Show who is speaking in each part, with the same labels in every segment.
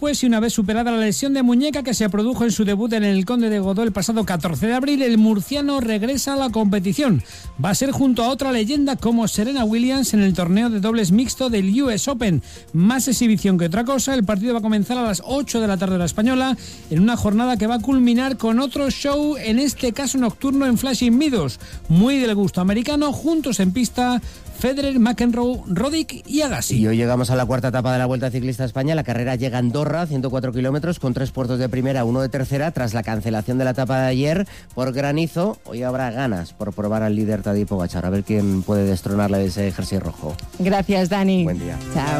Speaker 1: después y una vez superada la lesión de muñeca que se produjo en su debut en el Conde de Godó el pasado 14 de abril, el murciano regresa a la competición. Va a ser junto a otra leyenda como Serena Williams en el torneo de dobles mixto del US Open. Más exhibición que otra cosa, el partido va a comenzar a las 8 de la tarde hora española en una jornada que va a culminar con otro show, en este caso nocturno en Flushing Meadows, muy del gusto americano, juntos en pista Federer, McEnroe, Roddick y Agassi.
Speaker 2: Y hoy llegamos a la cuarta etapa de la Vuelta Ciclista a España. La carrera llega a Andorra, 104 kilómetros, con 3 puertos de primera, 1 de tercera, tras la cancelación de la etapa de ayer por granizo. Hoy habrá ganas por probar al líder Tadej Pogačar, a ver quién puede destronarle de ese jersey rojo.
Speaker 3: Gracias, Dani.
Speaker 2: Buen día.
Speaker 3: Chao.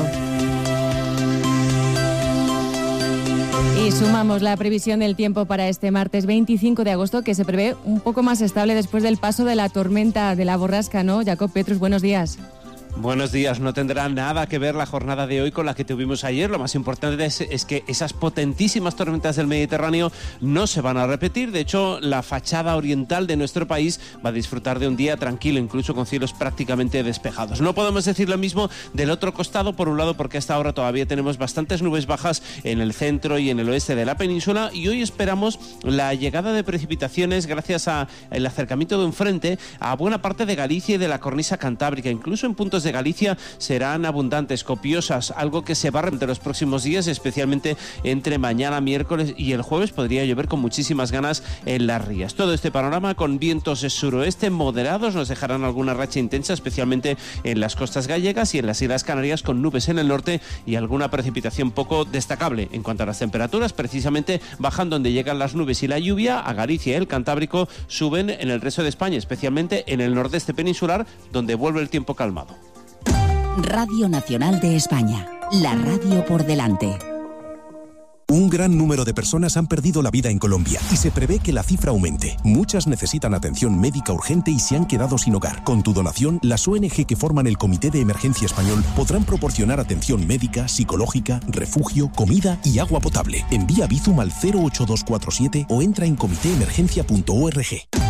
Speaker 3: Y sumamos la previsión del tiempo para este martes 25 de agosto, que se prevé un poco más estable después del paso de la tormenta de la borrasca, ¿no? Jacob Petrus, buenos días.
Speaker 4: Buenos días. No tendrá nada que ver la jornada de hoy con la que tuvimos ayer. Lo más importante es que esas potentísimas tormentas del Mediterráneo no se van a repetir. De hecho, la fachada oriental de nuestro país va a disfrutar de un día tranquilo, incluso con cielos prácticamente despejados. No podemos decir lo mismo del otro costado, por un lado, porque hasta ahora todavía tenemos bastantes nubes bajas en el centro y en el oeste de la península, y hoy esperamos la llegada de precipitaciones gracias al acercamiento de un frente a buena parte de Galicia y de la cornisa cantábrica. Incluso en puntos de Galicia serán abundantes, copiosas, algo que se va a repetir los próximos días, especialmente entre mañana, miércoles y el jueves. Podría llover con muchísimas ganas en las rías. Todo este panorama con vientos suroeste moderados nos dejarán alguna racha intensa, especialmente en las costas gallegas y en las Islas Canarias, con nubes en el norte y alguna precipitación poco destacable. En cuanto a las temperaturas, precisamente bajan donde llegan las nubes y la lluvia. A Galicia y el Cantábrico suben en el resto de España, especialmente en el nordeste peninsular, donde vuelve el tiempo calmado.
Speaker 5: Radio Nacional de España, la radio por delante.
Speaker 6: Un gran número de personas han perdido la vida en Colombia y se prevé que la cifra aumente. Muchas necesitan atención médica urgente y se han quedado sin hogar. Con tu donación, las ONG que forman el Comité de Emergencia Español podrán proporcionar atención médica, psicológica, refugio, comida y agua potable. Envía Bizum al 08247 o entra en comitéemergencia.org.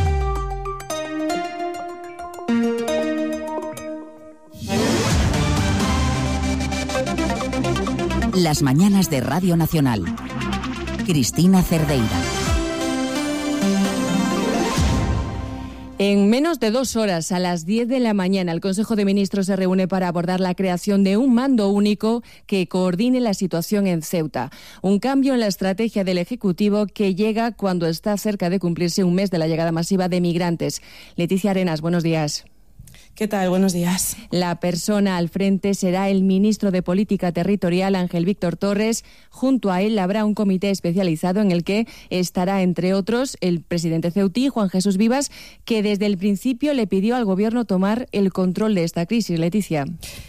Speaker 5: Las mañanas de Radio Nacional. Cristina Cerdeira.
Speaker 3: En menos de 2 horas, a las 10 de la mañana, el Consejo de Ministros se reúne para abordar la creación de un mando único que coordine la situación en Ceuta. Un cambio en la estrategia del Ejecutivo que llega cuando está cerca de cumplirse un mes de la llegada masiva de migrantes. Leticia Arenas, buenos días.
Speaker 7: ¿Qué tal? Buenos días.
Speaker 3: La persona al frente será el ministro de Política Territorial, Ángel Víctor Torres. Junto a él habrá un comité especializado en el que estará, entre otros, el presidente ceutí, Juan Jesús Vivas, que desde el principio le pidió al Gobierno tomar el control de esta crisis. Leticia.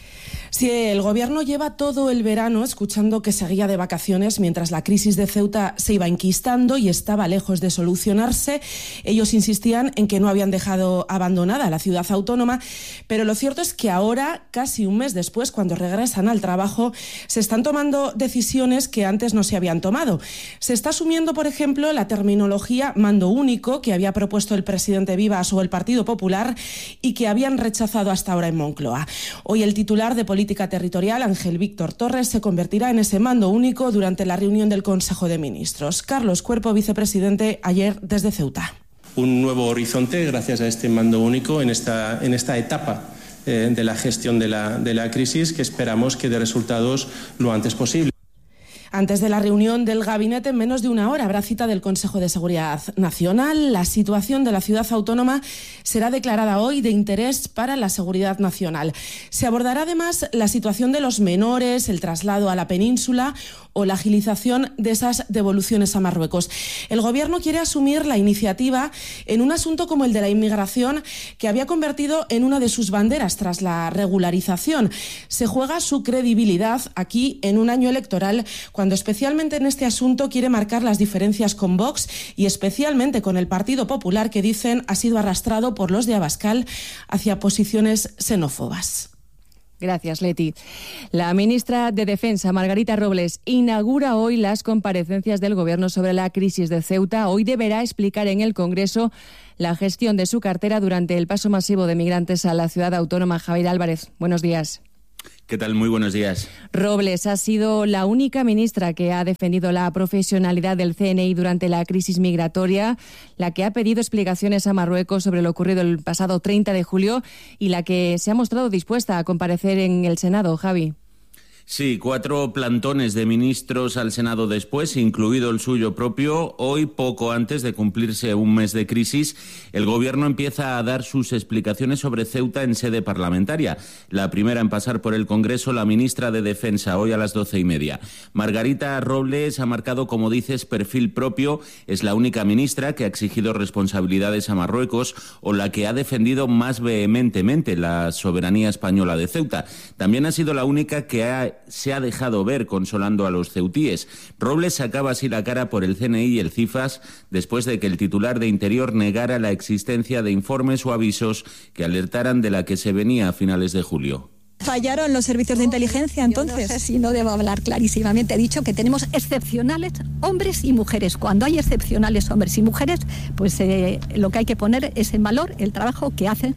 Speaker 7: Sí, el Gobierno lleva todo el verano escuchando que seguía de vacaciones mientras la crisis de Ceuta se iba enquistando y estaba lejos de solucionarse. Ellos insistían en que no habían dejado abandonada la ciudad autónoma, pero lo cierto es que ahora, casi un mes después, cuando regresan al trabajo, se están tomando decisiones que antes no se habían tomado. Se está asumiendo, por ejemplo, la terminología mando único que había propuesto el presidente Vivas o el Partido Popular y que habían rechazado hasta ahora en Moncloa. Hoy el titular de Política Territorial, Ángel Víctor Torres, se convertirá en ese mando único durante la reunión del Consejo de Ministros. Carlos Cuerpo, vicepresidente, ayer desde Ceuta.
Speaker 8: Un nuevo horizonte gracias a este mando único en esta etapa de la gestión de la crisis, que esperamos que dé resultados lo antes posible.
Speaker 7: Antes de la reunión del gabinete, en menos de una hora, habrá cita del Consejo de Seguridad Nacional. La situación de la ciudad autónoma será declarada hoy de interés para la seguridad nacional. Se abordará además la situación de los menores, el traslado a la península o la agilización de esas devoluciones a Marruecos. El Gobierno quiere asumir la iniciativa en un asunto como el de la inmigración, que había convertido en una de sus banderas tras la regularización. Se juega su credibilidad aquí en un año electoral, cuando especialmente en este asunto quiere marcar las diferencias con Vox y especialmente con el Partido Popular, que dicen ha sido arrastrado por los de Abascal hacia posiciones xenófobas.
Speaker 3: Gracias, Leti. La ministra de Defensa, Margarita Robles, inaugura hoy las comparecencias del Gobierno sobre la crisis de Ceuta. Hoy deberá explicar en el Congreso la gestión de su cartera durante el paso masivo de migrantes a la ciudad autónoma. Javier Álvarez, buenos días.
Speaker 9: ¿Qué tal? Muy buenos días.
Speaker 3: Robles ha sido la única ministra que ha defendido la profesionalidad del CNI durante la crisis migratoria, la que ha pedido explicaciones a Marruecos sobre lo ocurrido el pasado 30 de julio y la que se ha mostrado dispuesta a comparecer en el Senado. Javi.
Speaker 9: Sí, 4 plantones de ministros al Senado después, incluido el suyo propio. Hoy, poco antes de cumplirse un mes de crisis, el Gobierno empieza a dar sus explicaciones sobre Ceuta en sede parlamentaria. La primera en pasar por el Congreso, la ministra de Defensa, hoy a las 12:30. Margarita Robles ha marcado, como dices, perfil propio. Es la única ministra que ha exigido responsabilidades a Marruecos o la que ha defendido más vehementemente la soberanía española de Ceuta. También ha sido la única que se ha dejado ver consolando a los ceutíes. Robles sacaba así la cara por el CNI y el CIFAS después de que el titular de Interior negara la existencia de informes o avisos que alertaran de la que se venía a finales de julio.
Speaker 10: ¿Fallaron los servicios de inteligencia entonces?
Speaker 11: Yo no sé si no debo hablar clarísimamente. He dicho que tenemos excepcionales hombres y mujeres. Cuando hay excepcionales hombres y mujeres, pues lo que hay que poner es en valor el trabajo que hacen.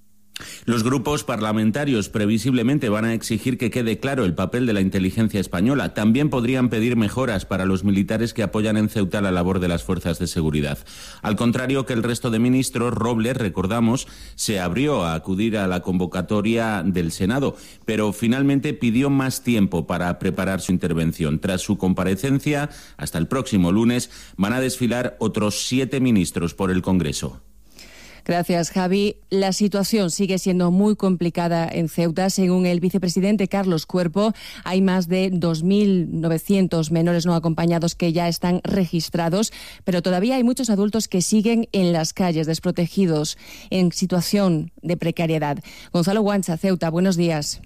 Speaker 9: Los grupos parlamentarios previsiblemente van a exigir que quede claro el papel de la inteligencia española. También podrían pedir mejoras para los militares que apoyan en Ceuta la labor de las fuerzas de seguridad. Al contrario que el resto de ministros, Robles, recordamos, se abrió a acudir a la convocatoria del Senado, pero finalmente pidió más tiempo para preparar su intervención. Tras su comparecencia, hasta el próximo lunes, van a desfilar otros 7 ministros por el Congreso.
Speaker 3: Gracias, Javi. La situación sigue siendo muy complicada en Ceuta. Según el vicepresidente Carlos Cuerpo, hay más de 2.900 menores no acompañados que ya están registrados, pero todavía hay muchos adultos que siguen en las calles, desprotegidos, en situación de precariedad. Gonzalo Guancha, Ceuta, buenos días.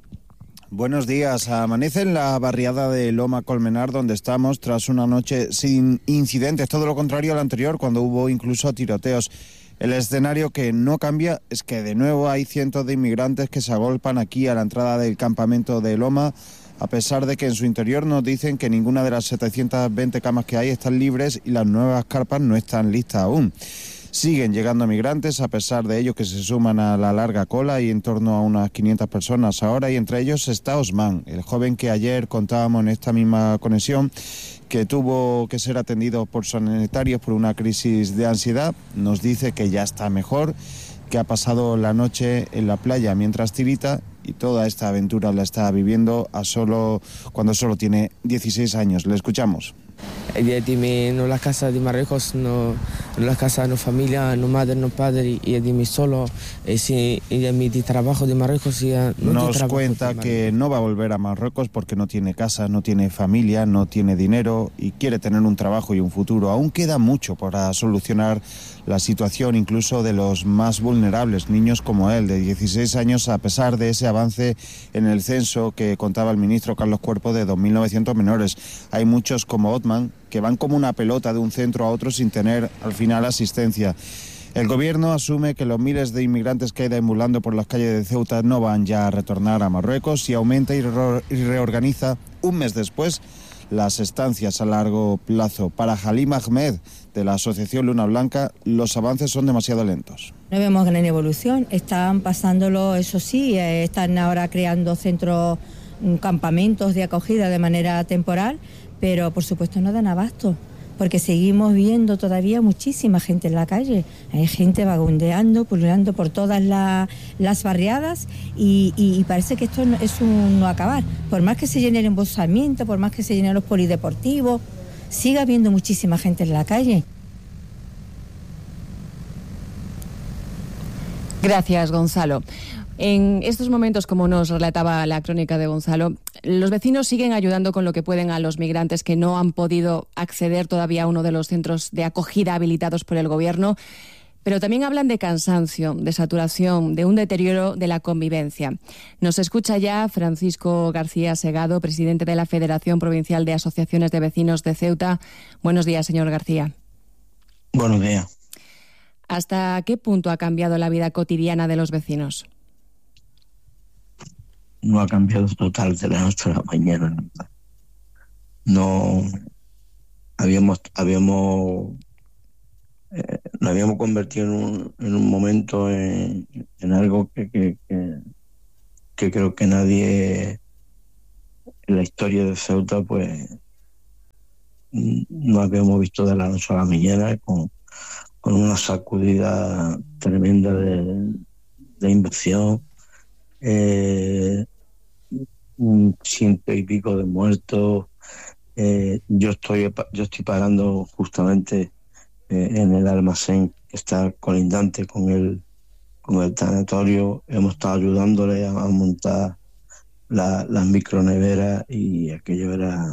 Speaker 12: Buenos días. Amanece en la barriada de Loma Colmenar, donde estamos, tras una noche sin incidentes, todo lo contrario a la anterior, cuando hubo incluso tiroteos. El escenario que no cambia es que de nuevo hay cientos de inmigrantes que se agolpan aquí a la entrada del campamento de Loma, a pesar de que en su interior nos dicen que ninguna de las 720 camas que hay están libres y las nuevas carpas no están listas aún. Siguen llegando migrantes, a pesar de ello que se suman a la larga cola y en torno a unas 500 personas ahora, y entre ellos está Osman, el joven que ayer contábamos en esta misma conexión, que tuvo que ser atendido por sanitarios por una crisis de ansiedad. Nos dice que ya está mejor, que ha pasado la noche en la playa mientras tirita y toda esta aventura la está viviendo cuando solo tiene 16 años. Le escuchamos.
Speaker 13: No la casa de Marruecos, no la casa, no familia, no madre, no padre, y de mí solo, y de mi trabajo de Marruecos.
Speaker 12: Nos cuenta que no va a volver a Marruecos porque no tiene casa, no tiene familia, no tiene dinero y quiere tener un trabajo y un futuro. Aún queda mucho para solucionar la situación incluso de los más vulnerables, niños como él, de 16 años, a pesar de ese avance en el censo que contaba el ministro Carlos Cuerpo de 2.900 menores. Hay muchos como Otman que van como una pelota de un centro a otro sin tener al final asistencia. El gobierno asume que los miles de inmigrantes que hay deambulando por las calles de Ceuta no van ya a retornar a Marruecos y aumenta y reorganiza un mes después las estancias a largo plazo. Para Halim Ahmed, de la Asociación Luna Blanca, los avances son demasiado lentos.
Speaker 14: No vemos gran evolución, están pasándolo, eso sí, están ahora creando centros, campamentos de acogida de manera temporal, pero por supuesto no dan abasto, porque seguimos viendo todavía muchísima gente en la calle. Hay gente vagundeando, pululando por todas las barriadas y parece que esto es un no acabar. Por más que se llene el embosamiento, por más que se llenen los polideportivos, sigue habiendo muchísima gente en la calle.
Speaker 3: Gracias, Gonzalo. En estos momentos, como nos relataba la crónica de Gonzalo, los vecinos siguen ayudando con lo que pueden a los migrantes que no han podido acceder todavía a uno de los centros de acogida habilitados por el Gobierno, pero también hablan de cansancio, de saturación, de un deterioro de la convivencia. Nos escucha ya Francisco García Segado, presidente de la Federación Provincial de Asociaciones de Vecinos de Ceuta. Buenos días, señor García.
Speaker 15: Buenos días.
Speaker 3: ¿Hasta qué punto ha cambiado la vida cotidiana de los vecinos?
Speaker 15: No ha cambiado total de la noche a la mañana. No nos habíamos convertido en un momento en algo que que creo que nadie en la historia de Ceuta pues no habíamos visto de la noche a la mañana, con una sacudida tremenda de inversión, 100 y pico de muertos. Yo estoy parando justamente en el almacén que está colindante con el tanatorio. Hemos estado ayudándole a montar las microneveras, y aquello era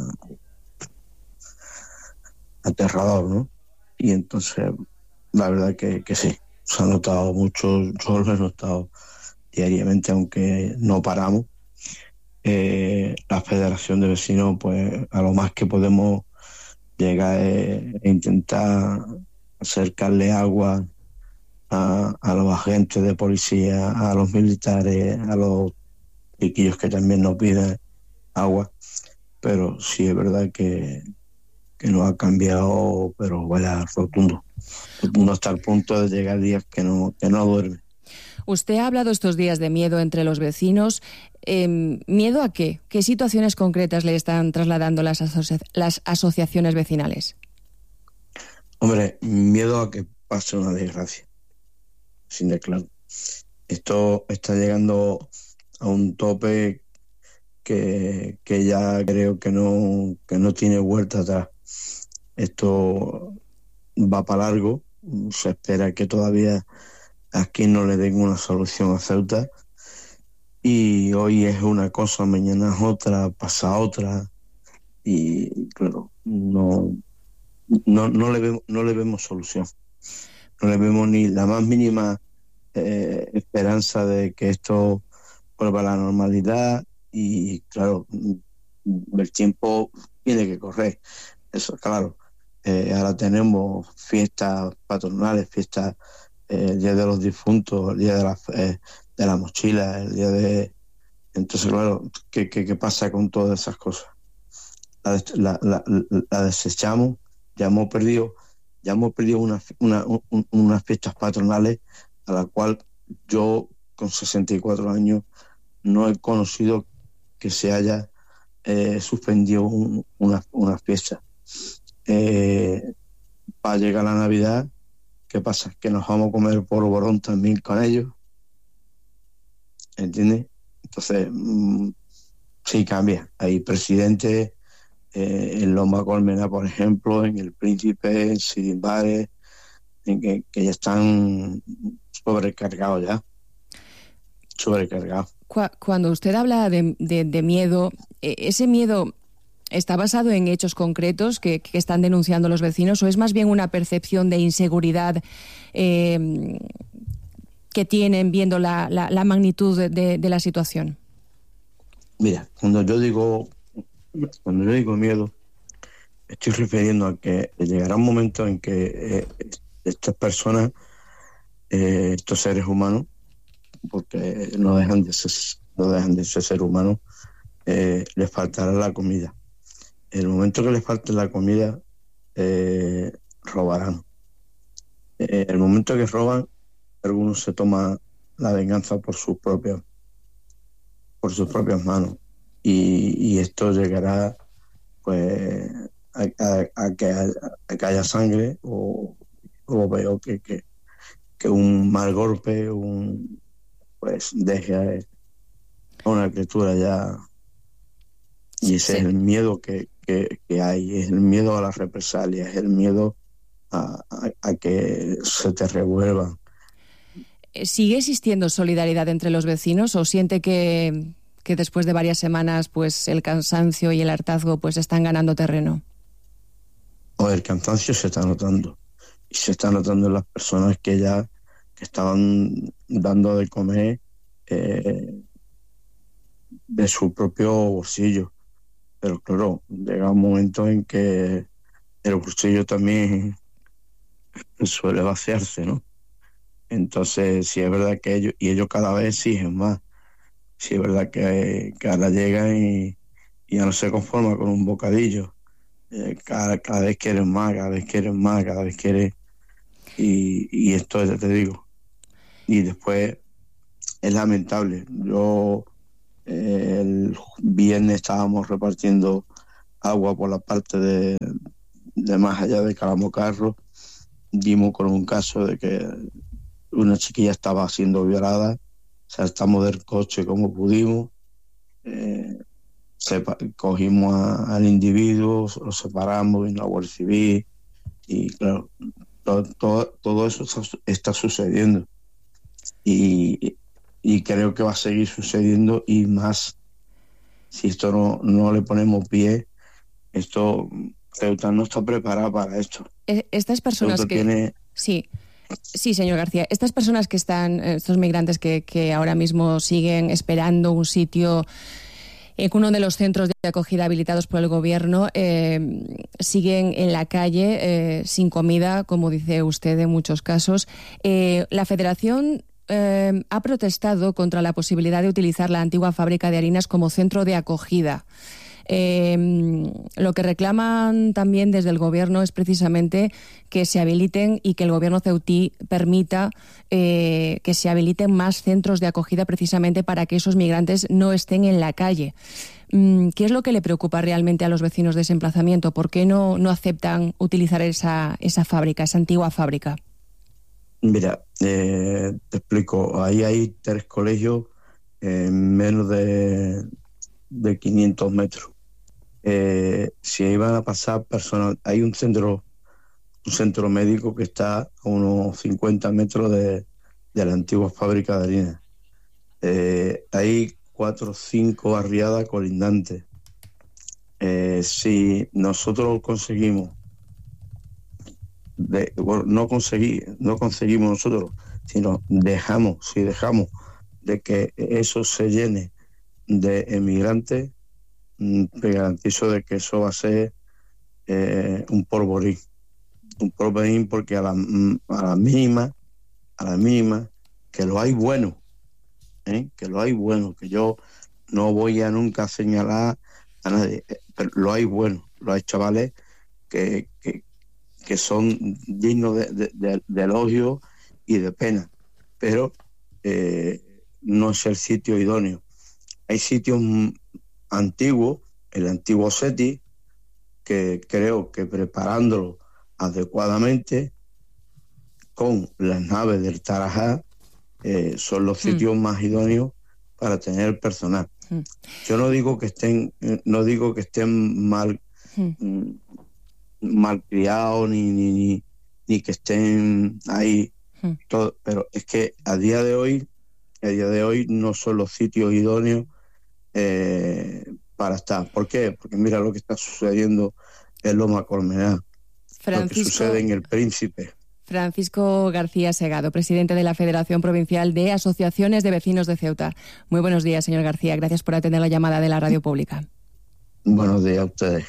Speaker 15: aterrador, ¿no? Y entonces la verdad que sí, se ha notado mucho. Yo lo he notado diariamente, aunque no paramos. La Federación de Vecinos, pues a lo más que podemos llegar es intentar acercarle agua a los agentes de policía, a los militares, a los chiquillos que también nos piden agua. Pero sí es verdad que no ha cambiado, pero vaya rotundo hasta el punto de llegar días que no duerme.
Speaker 3: Usted ha hablado estos días de miedo entre los vecinos. ¿Miedo a qué? ¿Qué situaciones concretas le están trasladando las asociaciones vecinales?
Speaker 15: Hombre, miedo a que pase una desgracia, sin de claro. Esto está llegando a un tope que ya creo que no tiene vuelta atrás. Esto va para largo. Se espera que todavía aquí no le den una solución a Ceuta, y hoy es una cosa, mañana es otra, pasa otra, y claro, no le vemos solución, no le vemos ni la más mínima esperanza de que esto vuelva a la normalidad. Y claro, el tiempo tiene que correr, eso claro. Ahora tenemos fiestas patronales, fiestas, el Día de los Difuntos, el Día de la Mochila, el Día de... Entonces, claro, ¿qué pasa con todas esas cosas? La desechamos. Ya hemos perdido unas fiestas patronales a la cual yo, con 64 años, no he conocido que se haya suspendido una fiesta. Va a llegar la Navidad. ¿Qué pasa? Que nos vamos a comer polvorón también con ellos, ¿entiendes? Entonces, sí cambia. Hay presidentes en Loma Colmena, por ejemplo, en El Príncipe, en Sirimbares, en que ya están sobrecargados ya. Sobrecargados.
Speaker 3: Cuando usted habla de miedo, ¿ese miedo está basado en hechos concretos que están denunciando los vecinos, o es más bien una percepción de inseguridad que tienen viendo la magnitud de la situación?
Speaker 15: Mira, cuando yo digo miedo, estoy refiriendo a que llegará un momento en que estas personas, estos seres humanos, porque no dejan de ser seres humanos, les faltará la comida. En el momento que les falte la comida, robarán. En el momento que roban, algunos se toman la venganza por sus propias manos. Y esto llegará pues a que haya sangre, o veo que un mal golpe pues deje a una criatura ya. Y ese es el miedo que hay, es el miedo a las represalias, es el miedo a que se te revuelvan.
Speaker 3: ¿Sigue existiendo solidaridad entre los vecinos, o siente que después de varias semanas pues el cansancio y el hartazgo pues están ganando terreno?
Speaker 15: El cansancio se está notando, y se está notando en las personas que estaban dando de comer de su propio bolsillo. Pero claro, llega un momento en que el bolsillo también suele vaciarse, ¿no? Entonces, sí es verdad que ellos cada vez exigen más. Sí es verdad que ahora llegan y ya no se conforman con un bocadillo. Cada vez quieren más, cada vez quieren... Y esto ya te digo. Y después es lamentable. Yo El viernes estábamos repartiendo agua por la parte de más allá de Calamocarro. Dimos con un caso de que una chiquilla estaba siendo violada. Saltamos del coche como pudimos. Cogimos al individuo, lo separamos, vino la Guardia Civil y claro, todo eso está sucediendo y creo que va a seguir sucediendo y más si esto no le ponemos pie. Ceuta no está preparada para esto.
Speaker 3: Estas personas
Speaker 15: Ceuta
Speaker 3: que...
Speaker 15: tiene...
Speaker 3: Sí, señor García. Estas personas que están, estos migrantes que ahora mismo siguen esperando un sitio en uno de los centros de acogida habilitados por el gobierno, siguen en la calle sin comida, como dice usted en muchos casos. La Federación ha protestado contra la posibilidad de utilizar la antigua fábrica de harinas como centro de acogida. Lo que reclaman también desde el gobierno es precisamente que se habiliten y que el gobierno ceutí permita que se habiliten más centros de acogida precisamente para que esos migrantes no estén en la calle. ¿Qué es lo que le preocupa realmente a los vecinos de ese emplazamiento? ¿Por qué no aceptan utilizar esa fábrica, esa antigua fábrica?
Speaker 15: Mira, te explico. Ahí hay 3 colegios en menos de 500 metros. Si iban a pasar personas, hay un centro médico que está a unos 50 metros de la antigua fábrica de harina. Hay 4 o 5 barriadas colindantes. Si nosotros conseguimos, no conseguimos nosotros, sino dejamos de que eso se llene de emigrantes, te garantizo de que eso va a ser un polvorín porque a la mínima que lo hay bueno, que yo no voy a nunca señalar a nadie, pero lo hay bueno, lo hay chavales que son dignos de elogio y de pena, pero no es el sitio idóneo. Hay sitios antiguos, el antiguo SETI, que creo que preparándolo adecuadamente con las naves del Tarajá son los sitios más idóneos para tener personal. Yo no digo que estén mal criados ni que estén ahí todo, pero es que a día de hoy no son los sitios idóneos para estar. ¿Por qué? Porque mira lo que está sucediendo en Loma Colmenar, lo que sucede en El Príncipe.
Speaker 3: Francisco García Segado, presidente de la Federación Provincial de Asociaciones de Vecinos de Ceuta. Muy buenos días, señor García. Gracias por atender la llamada de la radio pública.
Speaker 15: Buenos días a ustedes.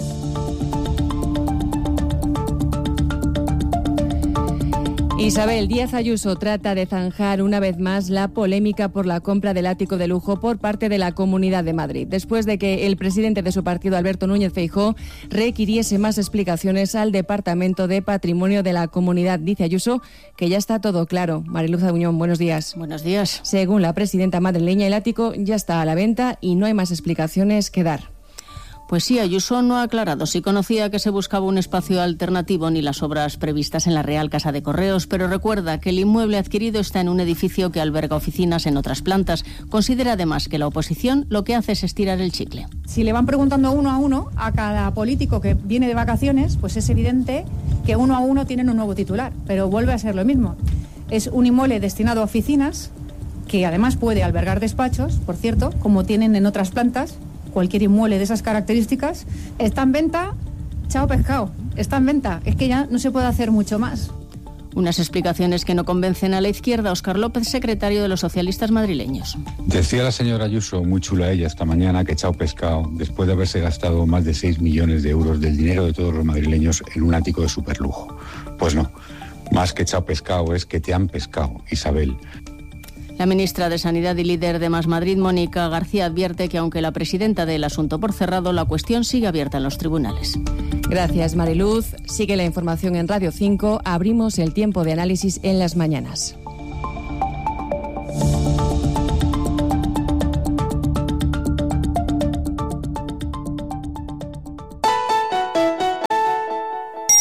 Speaker 3: Isabel Díaz Ayuso trata de zanjar una vez más la polémica por la compra del ático de lujo por parte de la Comunidad de Madrid, después de que el presidente de su partido, Alberto Núñez Feijóo, requiriese más explicaciones al Departamento de Patrimonio de la Comunidad. Dice Ayuso que ya está todo claro. Mariluz Aguñón, buenos días.
Speaker 16: Buenos días.
Speaker 3: Según la presidenta madrileña, el ático ya está a la venta y no hay más explicaciones que dar.
Speaker 16: Pues sí, Ayuso no ha aclarado si conocía que se buscaba un espacio alternativo ni las obras previstas en la Real Casa de Correos, pero recuerda que el inmueble adquirido está en un edificio que alberga oficinas en otras plantas. Considera además que la oposición lo que hace es estirar el chicle.
Speaker 17: Si le van preguntando uno a uno a cada político que viene de vacaciones, pues es evidente que uno a uno tienen un nuevo titular, pero vuelve a ser lo mismo. Es un inmueble destinado a oficinas que además puede albergar despachos, por cierto, como tienen en otras plantas. Cualquier inmueble de esas características está en venta, chao pescado, está en venta, es que ya no se puede hacer mucho más.
Speaker 16: Unas explicaciones que no convencen a la izquierda. Óscar López, secretario de los socialistas madrileños.
Speaker 18: Decía la señora Ayuso, muy chula ella esta mañana, que chao pescado, después de haberse gastado más de 6 millones de euros del dinero de todos los madrileños en un ático de superlujo. Pues no, más que chao pescado es que te han pescado, Isabel.
Speaker 16: La ministra de Sanidad y líder de Más Madrid, Mónica García, advierte que aunque la presidenta dé el asunto por cerrado, la cuestión sigue abierta en los tribunales.
Speaker 3: Gracias, Mariluz. Sigue la información en Radio 5. Abrimos el tiempo de análisis en las mañanas.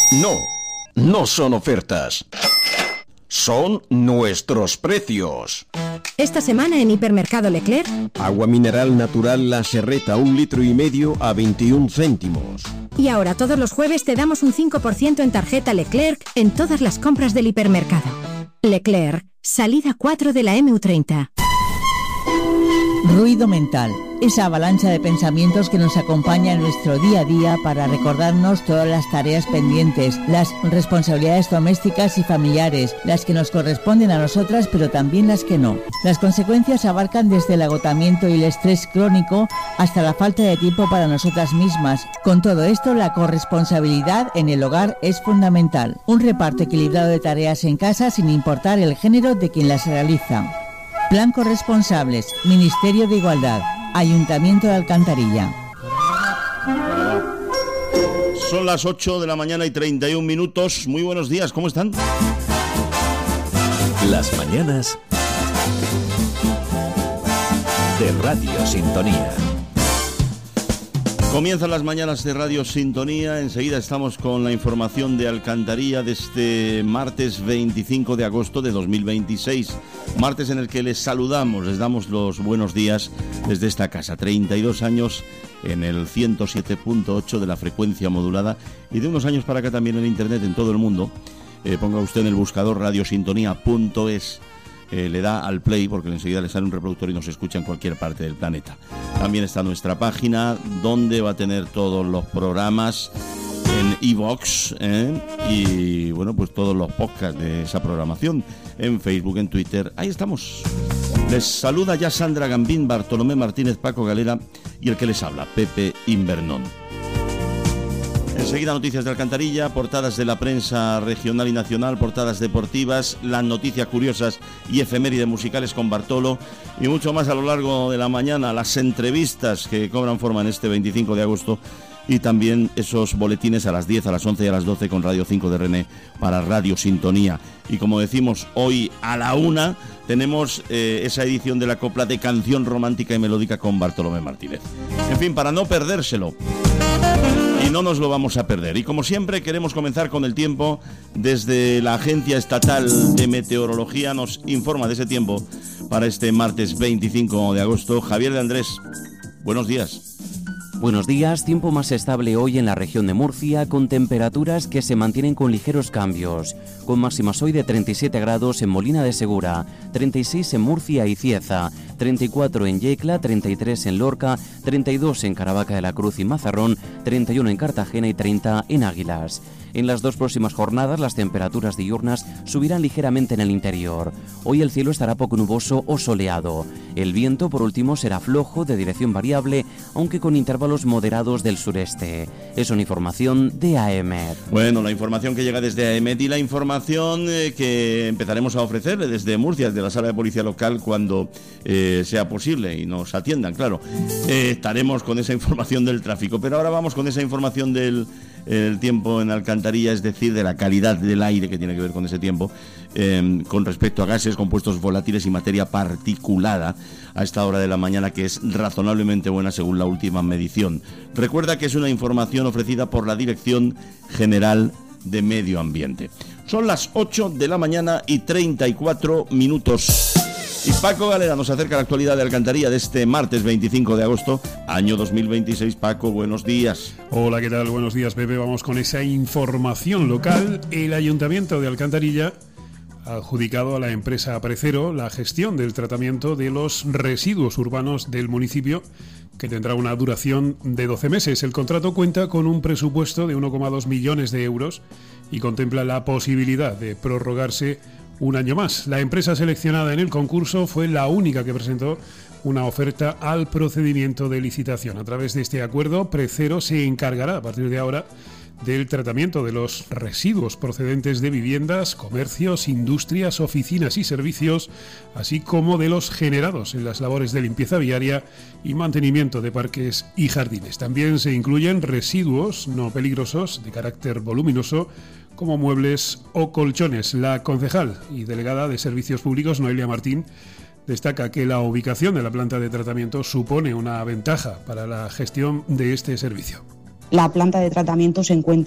Speaker 19: No son ofertas. Son nuestros precios.
Speaker 20: Esta semana en Hipermercado Leclerc.
Speaker 19: Agua mineral natural La Serreta, 1,5 litros a 21 céntimos.
Speaker 20: Y ahora todos los jueves te damos un 5% en tarjeta Leclerc en todas las compras del hipermercado. Leclerc, salida 4 de la MU30.
Speaker 21: Ruido mental, esa avalancha de pensamientos que nos acompaña en nuestro día a día para recordarnos todas las tareas pendientes, las responsabilidades domésticas y familiares, las que nos corresponden a nosotras pero también las que no. Las consecuencias abarcan desde el agotamiento y el estrés crónico hasta la falta de tiempo para nosotras mismas. Con todo esto, la corresponsabilidad en el hogar es fundamental. Un reparto equilibrado de tareas en casa sin importar el género de quien las realiza. Plan Corresponsables, Ministerio de Igualdad, Ayuntamiento de Alcantarilla.
Speaker 22: Son las 8 de la mañana y 31 minutos. Muy buenos días, ¿cómo están?
Speaker 23: Las mañanas de Radio Sintonía.
Speaker 22: Comienzan las mañanas de Radio Sintonía. Enseguida estamos con la información de Alcantarilla de este martes 25 de agosto de 2026. Martes en el que les saludamos, les damos los buenos días desde esta casa. 32 años en el 107.8 de la frecuencia modulada y de unos años para acá también en Internet en todo el mundo. Ponga usted en el buscador radiosintonía.es. Le da al play porque enseguida le sale un reproductor y nos escucha en cualquier parte del planeta. También está nuestra página donde va a tener todos los programas en iVoox, y bueno, pues todos los podcasts de esa programación en Facebook, en Twitter. Ahí estamos. Les saluda ya Sandra Gambín, Bartolomé Martínez, Paco Galera y el que les habla, Pepe Invernón. Enseguida noticias de Alcantarilla, portadas de la prensa regional y nacional, portadas deportivas, las noticias curiosas y efemérides musicales con Bartolo y mucho más a lo largo de la mañana, las entrevistas que cobran forma en este 25 de agosto y también esos boletines a las 10, a las 11 y a las 12 con Radio 5 de René para Radio Sintonía. Y como decimos, hoy a la 1 tenemos esa edición de la copla de canción romántica y melódica con Bartolomé Martínez. En fin, para no perdérselo. Y no nos lo vamos a perder. Y como siempre queremos comenzar con el tiempo. Desde la Agencia Estatal de Meteorología nos informa de ese tiempo para este martes 25 de agosto. Javier de Andrés, buenos días.
Speaker 24: Buenos días, tiempo más estable hoy en la región de Murcia, con temperaturas que se mantienen con ligeros cambios, con máximas hoy de 37 grados en Molina de Segura, 36 en Murcia y Cieza, 34 en Yecla, 33 en Lorca, 32 en Caravaca de la Cruz y Mazarrón, 31 en Cartagena y 30 en Águilas. En las dos próximas jornadas las temperaturas diurnas subirán ligeramente en el interior. Hoy el cielo estará poco nuboso o soleado. El viento, por último, será flojo, de dirección variable, aunque con intervalos moderados del sureste. Es una información de AEMET.
Speaker 22: Bueno, la información que llega desde AEMET y la información que empezaremos a ofrecer desde Murcia, desde la sala de policía local, cuando sea posible y nos atiendan, claro. Estaremos con esa información del tráfico, pero ahora vamos con esa información del tiempo en Alcantarilla, es decir, de la calidad del aire que tiene que ver con ese tiempo, con respecto a gases, compuestos volátiles y materia particulada a esta hora de la mañana, que es razonablemente buena según la última medición. Recuerda que es una información ofrecida por la Dirección General de Medio Ambiente. Son las 8 de la mañana y 34 minutos. Y Paco Galera nos acerca a la actualidad de Alcantarilla de este martes 25 de agosto, año 2026. Paco, buenos días.
Speaker 25: Hola, ¿qué tal? Buenos días, Pepe. Vamos con esa información local. El Ayuntamiento de Alcantarilla ha adjudicado a la empresa Precero la gestión del tratamiento de los residuos urbanos del municipio, que tendrá una duración de 12 meses. El contrato cuenta con un presupuesto de 1,2 millones de euros y contempla la posibilidad de prorrogarse un año más. La empresa seleccionada en el concurso fue la única que presentó una oferta al procedimiento de licitación. A través de este acuerdo, Precero se encargará a partir de ahora del tratamiento de los residuos procedentes de viviendas, comercios, industrias, oficinas y servicios, así como de los generados en las labores de limpieza viaria y mantenimiento de parques y jardines. También se incluyen residuos no peligrosos de carácter voluminoso, como muebles o colchones. La concejal y delegada de Servicios Públicos, Noelia Martín, destaca que la ubicación de la planta de tratamiento supone una ventaja para la gestión de este servicio.
Speaker 26: La planta de tratamiento se encuentra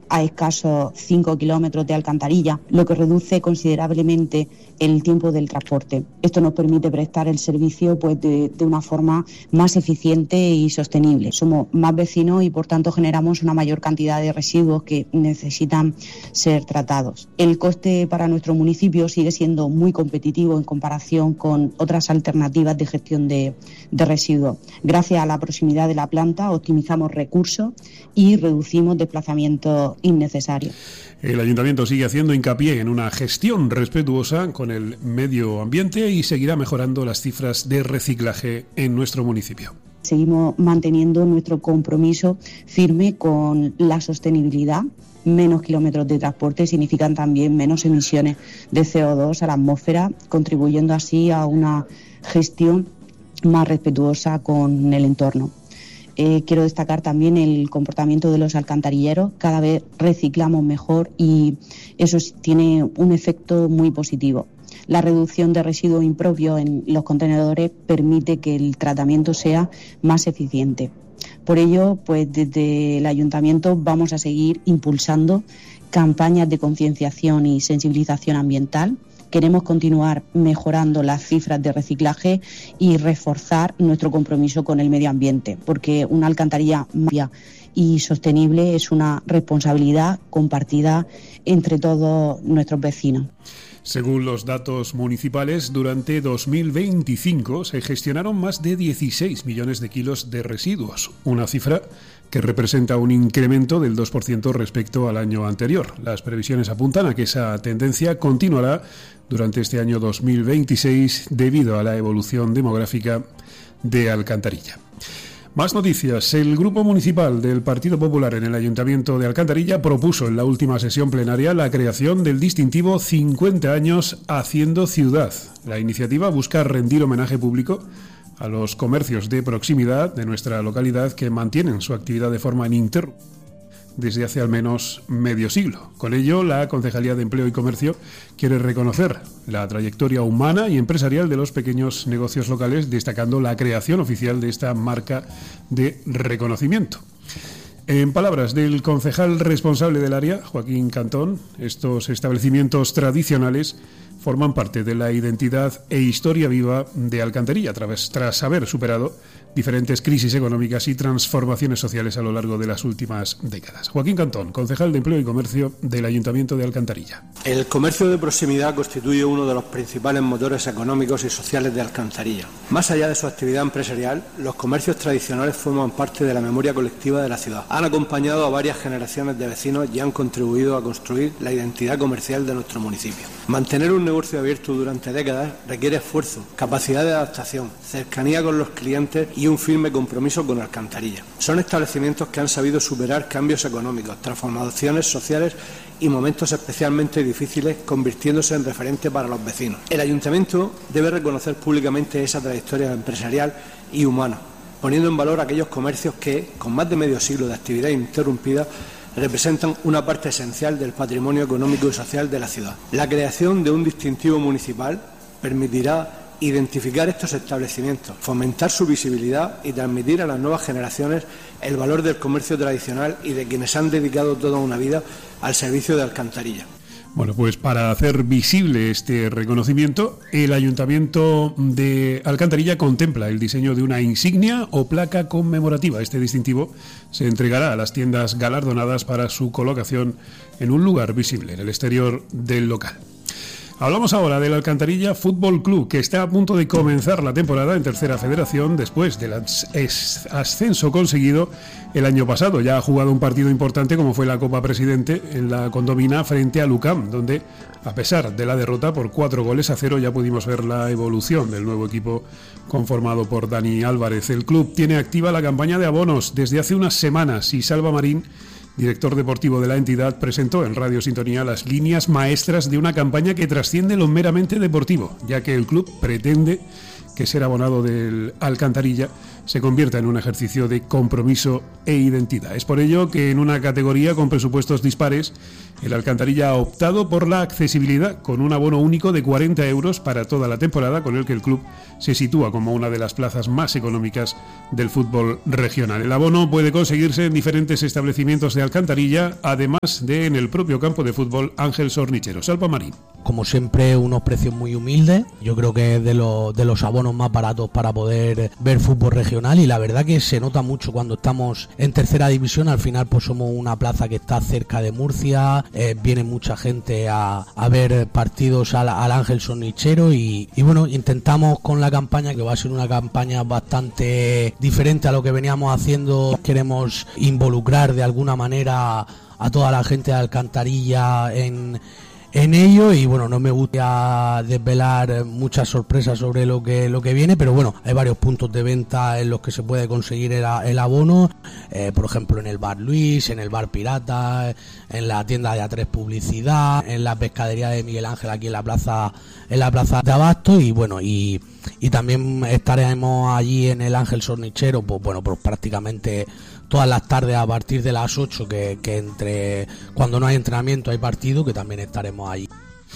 Speaker 1: a escasos 5 kilómetros de alcantarilla, lo que reduce considerablemente el tiempo del transporte. Esto nos permite prestar el servicio pues, de una forma más eficiente y sostenible. Somos más vecinos y por tanto generamos una mayor cantidad de residuos que necesitan ser tratados. El coste para nuestro municipio sigue siendo muy competitivo en comparación con otras alternativas de gestión de residuos. Gracias a la proximidad de la planta optimizamos recursos y reducimos desplazamientos innecesarios.
Speaker 25: El Ayuntamiento sigue haciendo hincapié en una gestión respetuosa con el medio ambiente y seguirá mejorando las cifras de reciclaje en nuestro municipio.
Speaker 1: Seguimos manteniendo nuestro compromiso firme con la sostenibilidad. Menos kilómetros de transporte significan también menos emisiones de CO2 a la atmósfera, contribuyendo así a una gestión más respetuosa con el entorno. Quiero destacar también el comportamiento de los alcantarilleros. Cada vez reciclamos mejor y eso tiene un efecto muy positivo. La reducción de residuos impropios en los contenedores permite que el tratamiento sea más eficiente. Por ello, pues desde el Ayuntamiento vamos a seguir impulsando campañas de concienciación y sensibilización ambiental. Queremos continuar mejorando las cifras de reciclaje y reforzar nuestro compromiso con el medio ambiente, porque una alcantarilla limpia y sostenible es una responsabilidad compartida entre todos nuestros vecinos.
Speaker 25: Según los datos municipales, durante 2025 se gestionaron más de 16 millones de kilos de residuos, una cifra que representa un incremento del 2% respecto al año anterior. Las previsiones apuntan a que esa tendencia continuará durante este año 2026 debido a la evolución demográfica de Alcantarilla. Más noticias. El Grupo Municipal del Partido Popular en el Ayuntamiento de Alcantarilla propuso en la última sesión plenaria la creación del distintivo 50 años Haciendo Ciudad. La iniciativa busca rendir homenaje público a los comercios de proximidad de nuestra localidad que mantienen su actividad de forma ininterrumpida desde hace al menos medio siglo. Con ello, la Concejalía de Empleo y Comercio quiere reconocer la trayectoria humana y empresarial de los pequeños negocios locales, destacando la creación oficial de esta marca de reconocimiento. En palabras del concejal responsable del área, Joaquín Cantón, estos establecimientos tradicionales forman parte de la identidad e historia viva de Alcantarilla, tras haber superado diferentes crisis económicas y transformaciones sociales a lo largo de las últimas décadas. Joaquín Cantón, concejal de Empleo y Comercio del Ayuntamiento de Alcantarilla.
Speaker 2: El comercio de proximidad constituye uno de los principales motores económicos y sociales de Alcantarilla. Más allá de su actividad empresarial, los comercios tradicionales forman parte de la memoria colectiva de la ciudad. Han acompañado a varias generaciones de vecinos y han contribuido a construir la identidad comercial de nuestro municipio. Mantener un negocio abierto durante décadas requiere esfuerzo, capacidad de adaptación, cercanía con los clientes y un firme compromiso con Alcantarilla. Son establecimientos que han sabido superar cambios económicos, transformaciones sociales y momentos especialmente difíciles, convirtiéndose en referente para los vecinos. El Ayuntamiento debe reconocer públicamente esa trayectoria empresarial y humana, poniendo en valor aquellos comercios que, con más de medio siglo de actividad ininterrumpida, representan una parte esencial del patrimonio económico y social de la ciudad. La creación de un distintivo municipal permitirá identificar estos establecimientos, fomentar su visibilidad y transmitir a las nuevas generaciones el valor del comercio tradicional y de quienes han dedicado toda una vida al servicio de Alcantarilla.
Speaker 25: Bueno, pues para hacer visible este reconocimiento, el Ayuntamiento de Alcantarilla contempla el diseño de una insignia o placa conmemorativa. Este distintivo se entregará a las tiendas galardonadas para su colocación en un lugar visible en el exterior del local. Hablamos ahora del Alcantarilla Fútbol Club, que está a punto de comenzar la temporada en Tercera Federación después del ascenso conseguido el año pasado. Ya ha jugado un partido importante como fue la Copa Presidente en la Condomina frente a Lucam, donde a pesar de la derrota por 4-0 ya pudimos ver la evolución del nuevo equipo conformado por Dani Álvarez. El club tiene activa la campaña de abonos desde hace unas semanas y Salva Marín, director deportivo de la entidad, presentó en Radio Sintonía las líneas maestras de una campaña que trasciende lo meramente deportivo, ya que el club pretende que ser abonado del Alcantarilla se convierta en un ejercicio de compromiso e identidad. Es por ello que en una categoría con presupuestos dispares, el Alcantarilla ha optado por la accesibilidad, con un abono único de 40 euros para toda la temporada, con el que el club se sitúa como una de las plazas más económicas del fútbol regional. El abono puede conseguirse en diferentes establecimientos de Alcantarilla, además de en el propio campo de fútbol Ángel Sornichero. Salva Marín.
Speaker 4: Como siempre, unos precios muy humildes. Yo creo que es de los abonos más baratos para poder ver fútbol regional, y la verdad que se nota mucho cuando estamos en tercera división. Al final pues somos una plaza que está cerca de Murcia, viene mucha gente a ver partidos al Ángel Sornichero y bueno, intentamos con la campaña, que va a ser una campaña bastante diferente a lo que veníamos haciendo, queremos involucrar de alguna manera a toda la gente de Alcantarilla en ello, y bueno, no me gusta desvelar muchas sorpresas sobre lo que viene, pero bueno, hay varios puntos de venta en los que se puede conseguir el abono, por ejemplo en el Bar Luis, en el Bar Pirata, en la tienda de A3 Publicidad, en la pescadería de Miguel Ángel aquí en la plaza de Abasto, y bueno, y también estaremos allí en el Ángel Sornichero, pues bueno, pues prácticamente todas las tardes a partir de las 8, que entre cuando no hay entrenamiento hay partido, que también estaremos allí.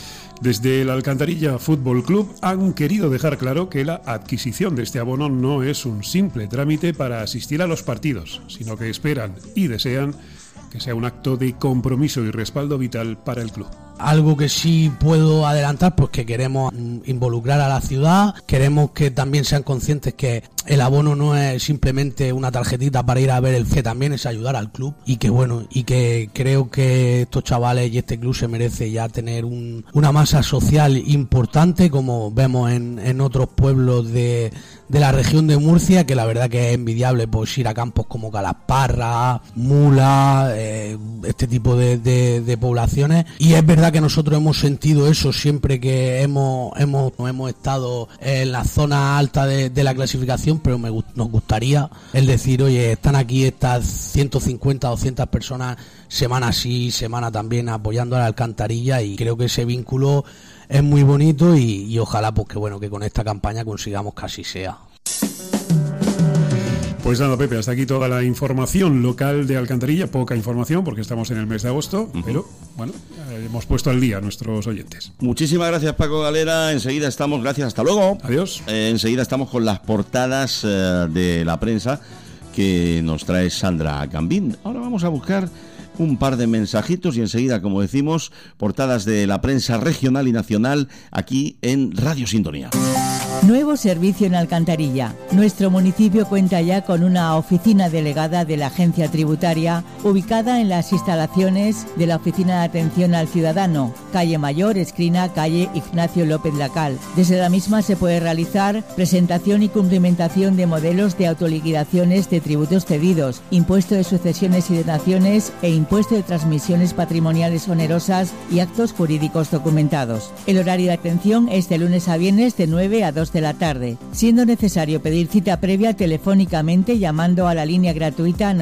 Speaker 25: Desde el Alcantarilla Fútbol Club han querido dejar claro que la adquisición de este abono no es un simple trámite para asistir a los partidos, sino que esperan y desean que sea un acto de compromiso y respaldo vital para el club.
Speaker 4: Algo que sí puedo adelantar, pues que queremos involucrar a la ciudad, queremos que también sean conscientes que el abono no es simplemente una tarjetita para ir a ver el que también es ayudar al club, y que bueno, y que creo que estos chavales y este club se merece ya tener una masa social importante, como vemos en otros pueblos de la región de Murcia, que la verdad que es envidiable pues ir a campos como Calasparra, Mula, este tipo de poblaciones, y es verdad que nosotros hemos sentido eso siempre que hemos estado en la zona alta de la clasificación, pero nos gustaría el decir, oye, están aquí estas 150 200 personas semana sí, semana también apoyando a la Alcantarilla, y creo que ese vínculo es muy bonito, y ojalá pues que bueno, que con esta campaña consigamos que así sea.
Speaker 25: Pues nada, Pepe, hasta aquí toda la información local de Alcantarilla. Poca información porque estamos en el mes de agosto, pero bueno, hemos puesto al día a nuestros oyentes.
Speaker 22: Muchísimas gracias, Paco Galera. Enseguida estamos, gracias, hasta luego.
Speaker 25: Adiós.
Speaker 22: Enseguida estamos con las portadas de la prensa que nos trae Sandra Gambín. Ahora vamos a buscar un par de mensajitos y enseguida, como decimos, portadas de la prensa regional y nacional aquí en Radio Sintonía.
Speaker 21: Nuevo servicio en Alcantarilla. Nuestro municipio cuenta ya con una oficina delegada de la Agencia Tributaria ubicada en las instalaciones de la Oficina de Atención al Ciudadano, calle Mayor, esquina calle Ignacio López Lacal. Desde la misma se puede realizar presentación y cumplimentación de modelos de autoliquidaciones de tributos cedidos, impuesto de sucesiones y donaciones e impuesto de transmisiones patrimoniales onerosas y actos jurídicos documentados. El horario de atención es de lunes a viernes de 9 a 2 de la tarde, siendo necesario pedir cita previa telefónicamente llamando a la línea gratuita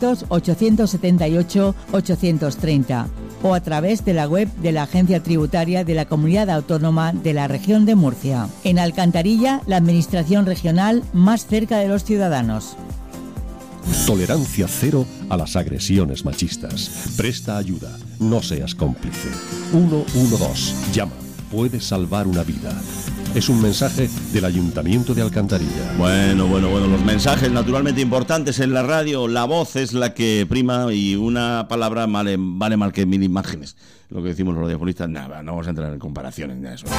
Speaker 21: 900-878-830 o a través de la web de la Agencia Tributaria de la Comunidad Autónoma de la Región de Murcia. En Alcantarilla, la administración regional más cerca de los ciudadanos.
Speaker 5: Tolerancia cero a las agresiones machistas. Presta ayuda, no seas cómplice. 112, llama, puedes salvar una vida. Es un mensaje del Ayuntamiento de Alcantarilla.
Speaker 22: Bueno, los mensajes naturalmente importantes en la radio, la voz es la que prima y una palabra vale más que 1000 imágenes. Lo que decimos los radiofonistas, nada, no vamos a entrar en comparaciones ni eso.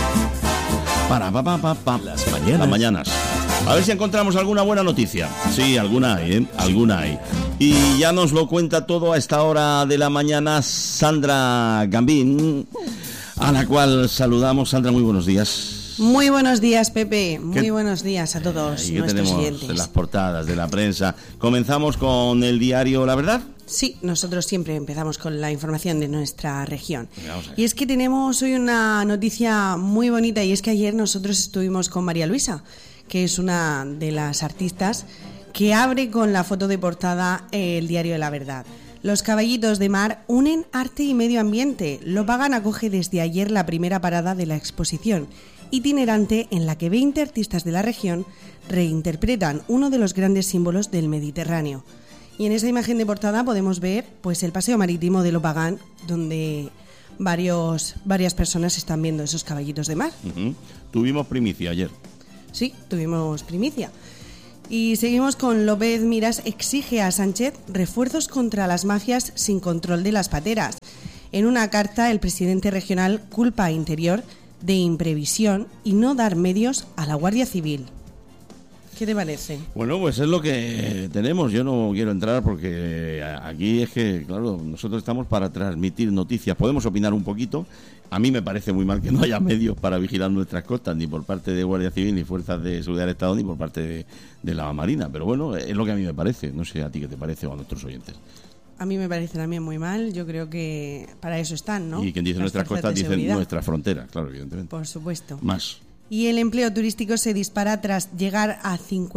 Speaker 22: Las mañanas. A ver si encontramos alguna buena noticia. Sí, alguna hay, alguna hay. Y ya nos lo cuenta todo a esta hora de la mañana Sandra Gambín, a la cual saludamos. Sandra, muy buenos días.
Speaker 6: Muy buenos días, Pepe. Muy buenos días a todos nuestros oyentes.
Speaker 22: En las portadas de la prensa. Comenzamos con el diario La Verdad.
Speaker 6: Sí, nosotros siempre empezamos con la información de nuestra región. Y es que tenemos hoy una noticia muy bonita, y es que ayer nosotros estuvimos con María Luisa, que es una de las artistas que abre con la foto de portada el diario La Verdad. Los caballitos de mar unen arte y medio ambiente. Lo Pagan acoge desde ayer la primera parada de la exposición. itinerante en la que 20 artistas de la región reinterpretan uno de los grandes símbolos del Mediterráneo. Y en esa imagen de portada podemos ver pues el paseo marítimo de Lopagán, donde varias personas están viendo esos caballitos de mar.
Speaker 22: Tuvimos primicia ayer.
Speaker 6: Sí, tuvimos primicia. Y seguimos con López Miras exige a Sánchez refuerzos contra las mafias sin control de las pateras. En una carta, el presidente regional culpa a Interior de imprevisión y no dar medios a la Guardia Civil. ¿Qué te parece?
Speaker 22: Bueno, pues es lo que tenemos. Yo no quiero entrar porque aquí es que, claro, nosotros estamos para transmitir noticias. Podemos opinar un poquito. A mí me parece muy mal que no haya medios para vigilar nuestras costas, ni por parte de Guardia Civil, ni Fuerzas de Seguridad del Estado, ni por parte de la Marina. Pero bueno, es lo que a mí me parece. No sé a ti qué te parece o a nuestros oyentes.
Speaker 6: A mí me parece también muy mal. Yo creo que para eso están, ¿no?
Speaker 22: Y quien dice nuestras costas dice nuestras fronteras, claro, evidentemente.
Speaker 6: Por supuesto.
Speaker 22: Más.
Speaker 6: Y el empleo turístico se dispara tras llegar a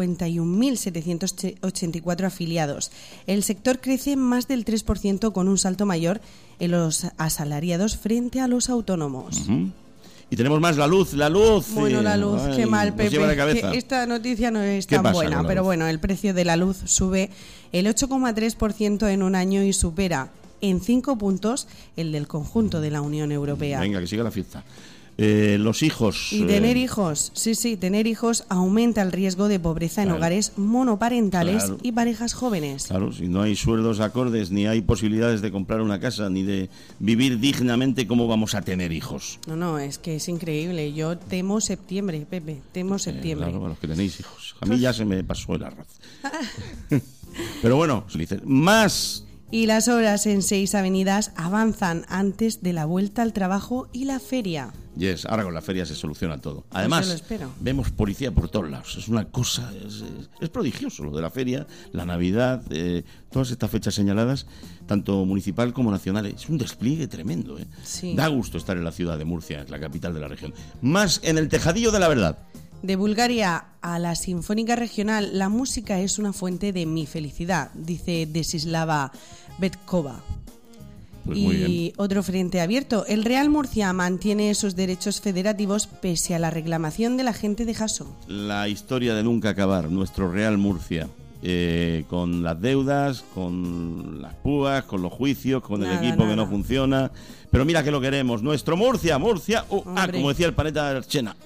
Speaker 6: 51.784 afiliados. El sector crece más del 3% con un salto mayor en los asalariados frente a los autónomos.
Speaker 22: Y tenemos más la luz.
Speaker 6: Bueno, la luz,
Speaker 22: ay,
Speaker 6: qué mal, Pepe.
Speaker 22: Lleva la cabeza.
Speaker 6: Que esta noticia no es tan buena, pero bueno, el precio de la luz sube el 8,3% en un año y supera en 5 puntos el del conjunto de la Unión Europea.
Speaker 22: Venga, que siga la fiesta. Los hijos.
Speaker 6: Y tener hijos, tener hijos aumenta el riesgo de pobreza en hogares monoparentales y parejas jóvenes.
Speaker 22: Claro, si no hay sueldos acordes, ni hay posibilidades de comprar una casa, ni de vivir dignamente, ¿cómo vamos a tener hijos?
Speaker 6: No, es que es increíble. Yo temo septiembre, Pepe, temo septiembre.
Speaker 22: Claro, para los que tenéis hijos. A mí ya se me pasó el arroz. Pero bueno, más.
Speaker 6: Y las obras en 6 avenidas avanzan antes de la vuelta al trabajo y la feria.
Speaker 22: Yes, ahora con la feria se soluciona todo. Además, vemos policía por todos lados. Es una cosa, es prodigioso lo de la feria, la Navidad, todas estas fechas señaladas, tanto municipal como nacional. Es un despliegue tremendo.
Speaker 6: Sí.
Speaker 22: Da gusto estar en la ciudad de Murcia, la capital de la región. Más en el tejadillo de la verdad.
Speaker 6: De Bulgaria a la Sinfónica Regional, la música es una fuente de mi felicidad, dice Desislava Betkova.
Speaker 22: Pues
Speaker 6: y otro frente abierto. El Real Murcia mantiene sus derechos federativos pese a la reclamación de la gente de Jaso.
Speaker 22: La historia de nunca acabar, nuestro Real Murcia. Con las deudas, con las púas, con los juicios, con el equipo que no funciona. Pero mira que lo queremos, nuestro Murcia, como decía el planeta Archena,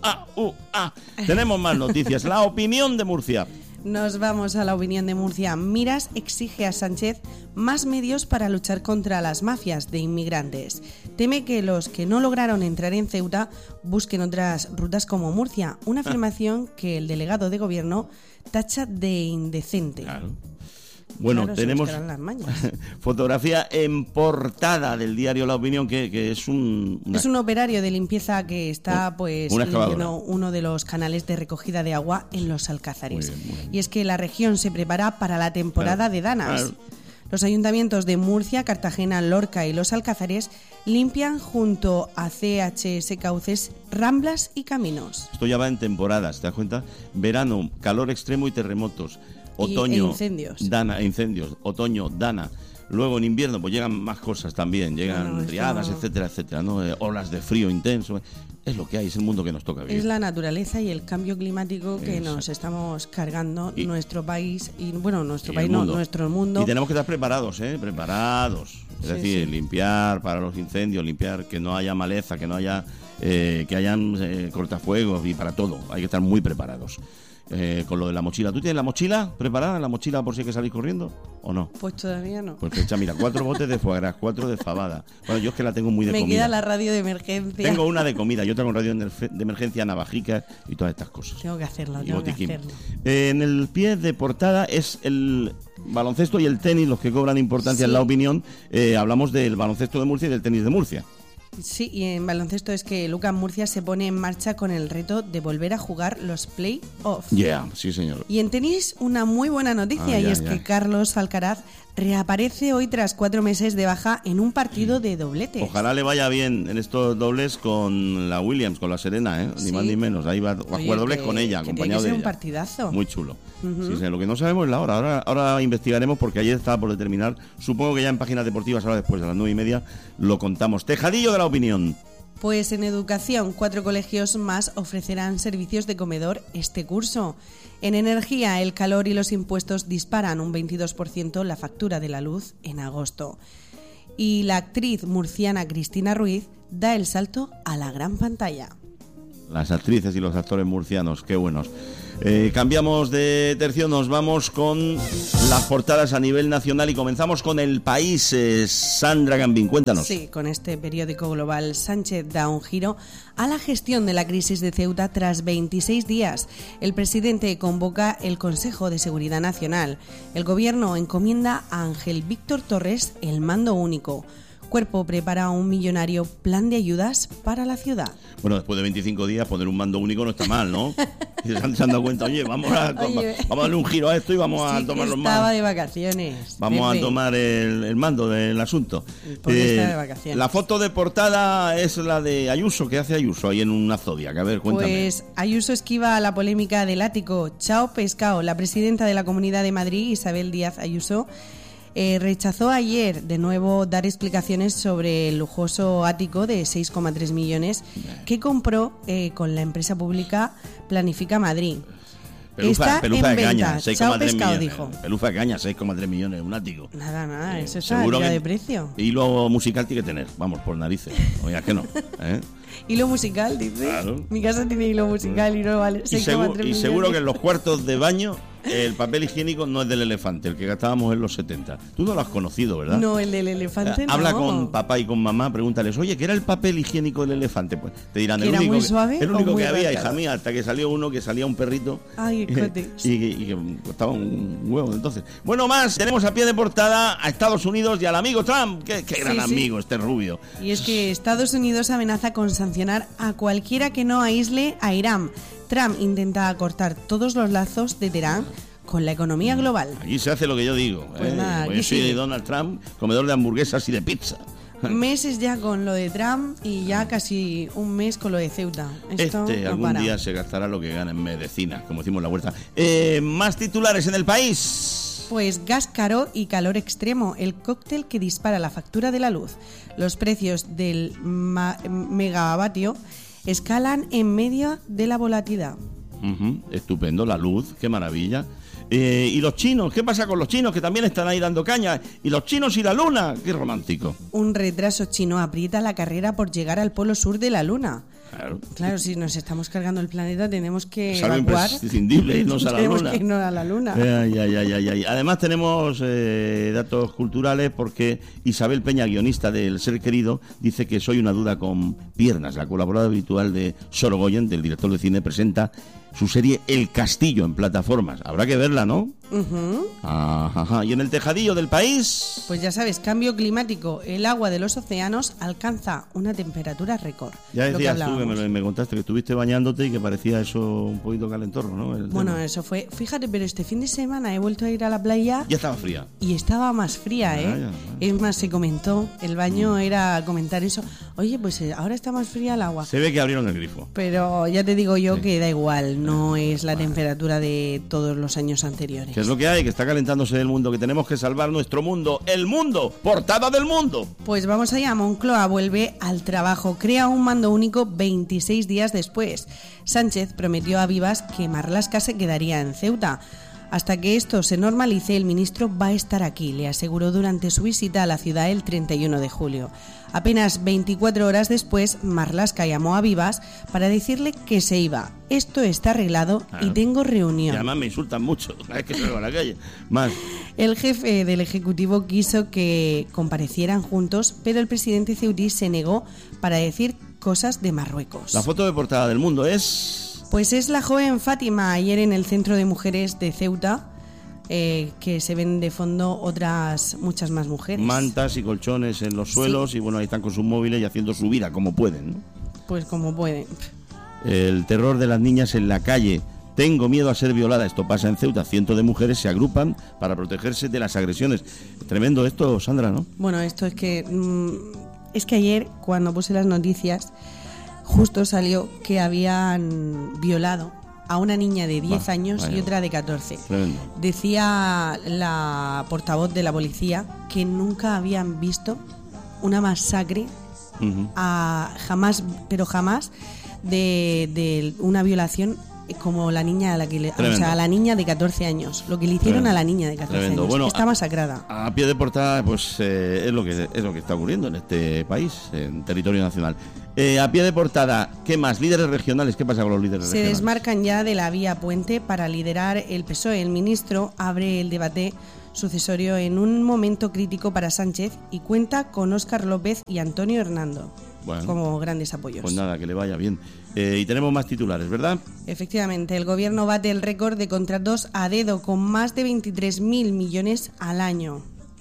Speaker 22: Tenemos más noticias, la opinión de Murcia.
Speaker 6: Nos vamos a la opinión de Murcia. Miras exige a Sánchez más medios para luchar contra las mafias de inmigrantes. Teme que los que no lograron entrar en Ceuta busquen otras rutas como Murcia, una afirmación que el delegado de gobierno tacha de indecente.
Speaker 22: Claro. Bueno, tenemos fotografía en portada del diario La Opinión, que es
Speaker 6: es un operario de limpieza que está limpiando uno de los canales de recogida de agua en Los Alcázares. Muy bien. Y es que la región se prepara para la temporada de danas. Claro. Los ayuntamientos de Murcia, Cartagena, Lorca y Los Alcázares limpian junto a CHS Cauces ramblas y caminos.
Speaker 22: Esto ya va en temporadas, ¿te das cuenta? Verano, calor extremo y terremotos. Otoño, incendios. Otoño, dana. Luego en invierno pues llegan más cosas también, llegan riadas, etcétera, ¿no? Olas de frío intenso. Es lo que hay, es el mundo que nos toca vivir.
Speaker 6: Es la naturaleza y el cambio climático que nos estamos cargando nuestro país y nuestro mundo.
Speaker 22: Y tenemos que estar preparados, preparados. Es decir, limpiar para los incendios, limpiar que no haya maleza, que no haya que hayan cortafuegos y para todo. Hay que estar muy preparados. Con lo de la mochila. ¿Tú tienes la mochila preparada? ¿La mochila por si hay que salir corriendo o no?
Speaker 6: Pues todavía no.
Speaker 22: Pues echa, mira, 4 botes de foie gras, 4 de fabada. Bueno, yo es que la tengo muy de comida.
Speaker 6: Me queda la radio de emergencia.
Speaker 22: Tengo una de comida, yo tengo radio de emergencia, navajicas y todas estas cosas.
Speaker 6: Tengo que hacerlo,
Speaker 22: En el pie de portada es el baloncesto y el tenis, los que cobran importancia en La Opinión. Hablamos del baloncesto de Murcia y del tenis de Murcia.
Speaker 6: Sí, y en baloncesto es que Lucas Murcia se pone en marcha con el reto de volver a jugar los play-offs.
Speaker 22: Sí señor.
Speaker 6: Y en tenis una muy buena noticia, que Carlos Alcaraz reaparece hoy tras 4 meses de baja en un partido de dobletes.
Speaker 22: Ojalá le vaya bien en estos dobles con la Williams, con la Serena, ni más ni menos. Ahí va a jugar dobles con ella, acompañado de ella.
Speaker 6: Un partidazo.
Speaker 22: Muy chulo. Sí, lo que no sabemos es la hora. Ahora investigaremos porque ayer estaba por determinar. Supongo que ya en páginas deportivas, ahora después de las 9:30, lo contamos. Tejadillo de La Opinión.
Speaker 6: Pues en educación, 4 colegios más ofrecerán servicios de comedor este curso. En energía, el calor y los impuestos disparan un 22% la factura de la luz en agosto. Y la actriz murciana Cristina Ruiz da el salto a la gran pantalla.
Speaker 22: Las actrices y los actores murcianos, qué buenos. Cambiamos de tercio, nos vamos con las portadas a nivel nacional y comenzamos con El País. Sandra Gambín, cuéntanos.
Speaker 6: Sí, con este periódico global, Sánchez da un giro a la gestión de la crisis de Ceuta tras 26 días. El presidente convoca el Consejo de Seguridad Nacional. El gobierno encomienda a Ángel Víctor Torres el mando único. Cuerpo prepara un millonario plan de ayudas para la ciudad.
Speaker 22: Bueno, después de 25 días poner un mando único no está mal, ¿no? Y se han dado cuenta, oye, vamos a darle un giro a esto y vamos a tomar los mandos.
Speaker 6: Estaba de vacaciones.
Speaker 22: Vamos a tomar el mando del asunto.
Speaker 6: Porque está de vacaciones.
Speaker 22: La foto de portada es la de Ayuso. ¿Qué hace Ayuso ahí en una Zodiac? A ver, cuéntame.
Speaker 6: Pues Ayuso esquiva la polémica del ático. Chao pescado. La presidenta de la Comunidad de Madrid, Isabel Díaz Ayuso, rechazó ayer de nuevo dar explicaciones sobre el lujoso ático de 6,3 millones que compró con la empresa pública Planifica Madrid.
Speaker 22: Pelufa de caña, 6,3 millones.
Speaker 6: Dijo.
Speaker 22: Pelufa de caña, 6,3 millones, un ático.
Speaker 6: Nada, eso está arriba de precio.
Speaker 22: Y lo musical tiene que tener, vamos, por narices. Oiga, que no.
Speaker 6: Hilo musical, dice.
Speaker 22: Claro.
Speaker 6: Mi casa tiene hilo musical y no vale 6,3 millones.
Speaker 22: Y seguro que en los cuartos de baño el papel higiénico no es del elefante, el que gastábamos en los 70. Tú no lo has conocido, ¿verdad?
Speaker 6: No, el del elefante no.
Speaker 22: Habla con papá y con mamá, pregúntales, oye, ¿qué era el papel higiénico del elefante? Pues te dirán,
Speaker 6: ¿Que era muy suave
Speaker 22: el único
Speaker 6: o muy
Speaker 22: que había,
Speaker 6: rascado?
Speaker 22: hija mía, hasta que salió uno que salía un perrito.
Speaker 6: Ay,
Speaker 22: y que costaba un huevo. Entonces, bueno, más, tenemos a pie de portada a Estados Unidos y al amigo Trump. Qué gran amigo este rubio.
Speaker 6: Y es que Estados Unidos amenaza con sancionar a cualquiera que no aísle a Irán. Trump intenta cortar todos los lazos de Teherán con la economía global.
Speaker 22: Aquí se hace lo que yo digo.
Speaker 6: Pues nada,
Speaker 22: yo soy Donald Trump, comedor de hamburguesas y de pizza.
Speaker 6: Meses ya con lo de Trump y ya casi un mes con lo de Ceuta. Esto no
Speaker 22: algún
Speaker 6: para.
Speaker 22: día se gastará lo que gana en medicina, como decimos en la huerta. Más titulares en El País.
Speaker 6: Pues gas caro y calor extremo, el cóctel que dispara la factura de la luz. Los precios del megavatio escalan en medio de la volatilidad.
Speaker 22: Estupendo, la luz, qué maravilla. ¿Y los chinos? ¿Qué pasa con los chinos que también están ahí dando caña? ¿Y los chinos y la luna? Qué romántico.
Speaker 6: Un retraso chino aprieta la carrera por llegar al polo sur de la luna. Claro, si nos estamos cargando el planeta tenemos que evacuar.
Speaker 22: Es imprescindible irnos a la luna.
Speaker 6: Tenemos que irnos a la luna.
Speaker 22: Además tenemos datos culturales porque Isabel Peña, guionista del Ser Querido, dice que Soy una duda con piernas. La colaboradora habitual de Sorogoyen, del director de cine, presenta su serie El Castillo en plataformas. Habrá que verla, ¿no? Y en el tejadillo del país,
Speaker 6: pues ya sabes, cambio climático. El agua de los océanos alcanza una temperatura récord.
Speaker 22: Ya decías tú que me contaste que estuviste bañándote y que parecía eso un poquito calentorro, ¿no?
Speaker 6: Bueno, eso fue, fíjate, pero este fin de semana he vuelto a ir a la playa.
Speaker 22: Ya estaba fría.
Speaker 6: Y estaba más fría, ¿eh? Es más, se comentó, el baño era comentar eso. Oye, pues ahora está más fría el agua.
Speaker 22: Se ve que abrieron el grifo.
Speaker 6: Pero ya te digo yo que da igual, no es la temperatura de todos los años anteriores.
Speaker 22: ¿Qué es lo que hay? Que está calentándose el mundo, que tenemos que salvar nuestro mundo. ¡El mundo! ¡Portada del mundo!
Speaker 6: Pues vamos allá, Moncloa vuelve al trabajo, crea un mando único 26 días después. Sánchez prometió a Vivas que Marlaska se quedaría en Ceuta. Hasta que esto se normalice, el ministro va a estar aquí, le aseguró durante su visita a la ciudad el 31 de julio. Apenas 24 horas después, Marlaska llamó a Vivas para decirle que se iba. Esto está arreglado y tengo reunión.
Speaker 22: Y además me insultan mucho, es que salgo a la calle. Más.
Speaker 6: El jefe del Ejecutivo quiso que comparecieran juntos, pero el presidente ceutí se negó para decir cosas de Marruecos.
Speaker 22: La foto de portada del mundo es...
Speaker 6: Pues es la joven Fátima, ayer en el Centro de Mujeres de Ceuta, que se ven de fondo otras muchas más mujeres.
Speaker 22: Mantas y colchones en los suelos, y bueno, ahí están con sus móviles y haciendo su vida como pueden, ¿no?
Speaker 6: Pues como pueden.
Speaker 22: El terror de las niñas en la calle. Tengo miedo a ser violada. Esto pasa en Ceuta. Cientos de mujeres se agrupan para protegerse de las agresiones. Tremendo esto, Sandra, ¿no?
Speaker 6: Bueno, esto es que ayer, cuando puse las noticias, justo salió que habían violado a una niña de 10 años y otra de 14.
Speaker 22: Tremendo.
Speaker 6: Decía la portavoz de la policía que nunca habían visto una masacre jamás de una violación como la niña a la que a la niña de 14 años, lo que le hicieron a la niña de 14 años. Bueno, está masacrada.
Speaker 22: A pie de portada, pues es lo que está ocurriendo en este país, en territorio nacional. A pie de portada, ¿qué más? Líderes regionales, ¿qué pasa con los líderes regionales?
Speaker 6: Se desmarcan ya de la vía puente para liderar el PSOE. El ministro abre el debate sucesorio en un momento crítico para Sánchez y cuenta con Óscar López y Antonio Hernando como grandes apoyos.
Speaker 22: Pues nada, que le vaya bien. Y tenemos más titulares, ¿verdad?
Speaker 6: Efectivamente, el gobierno bate el récord de contratos a dedo con más de 23.000 millones al año.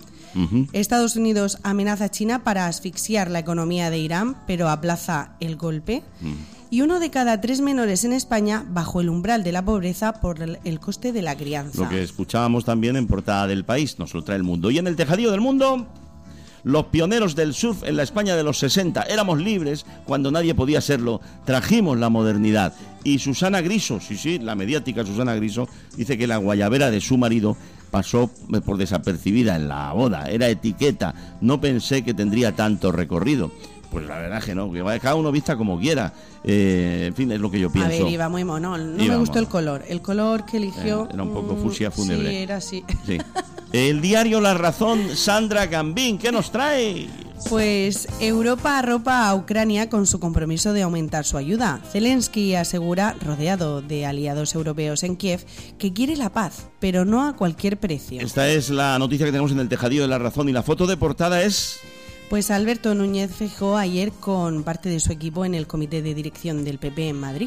Speaker 6: Estados Unidos amenaza a China para asfixiar la economía de Irán, pero aplaza el golpe. Y 1 de cada 3 menores en España bajo el umbral de la pobreza por el coste de la crianza.
Speaker 22: Lo que escuchábamos también en portada del País, nos lo trae El Mundo. Y en el tejadillo del mundo, los pioneros del surf en la España de los 60. Éramos libres cuando nadie podía serlo. Trajimos la modernidad. Y Susana Griso, sí, la mediática Susana Griso, dice que la guayabera de su marido pasó por desapercibida en la boda. Era etiqueta. No pensé que tendría tanto recorrido. Pues la verdad que no, que cada uno vista como quiera. En fin, es lo que yo pienso.
Speaker 6: A ver, iba muy mono. No me gustó el color. El color que eligió...
Speaker 22: Era un poco fucsia fúnebre.
Speaker 6: Sí, era así.
Speaker 22: Sí. El diario La Razón, Sandra Gambín, ¿qué nos trae?
Speaker 6: Pues Europa arropa a Ucrania con su compromiso de aumentar su ayuda. Zelensky asegura, rodeado de aliados europeos en Kiev, que quiere la paz, pero no a cualquier precio.
Speaker 22: Esta es la noticia que tenemos en el tejadillo de La Razón y la foto de portada es...
Speaker 6: Pues Alberto Núñez Feijóo ayer con parte de su equipo en el comité de dirección del PP en Madrid.